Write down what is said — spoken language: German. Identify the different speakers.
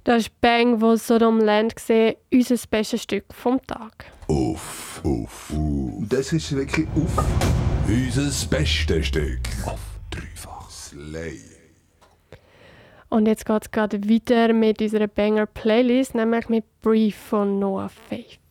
Speaker 1: Das ist Bang, wo Sodom Land gesehen, unser bestes Stück vom Tag.
Speaker 2: Uff.
Speaker 3: Das ist wirklich uff.
Speaker 2: Unser bestes Stück. Auf dreifach.
Speaker 3: Slay.
Speaker 1: Und jetzt geht es gerade weiter mit unserer Banger-Playlist, nämlich mit Brief von Noah Faith.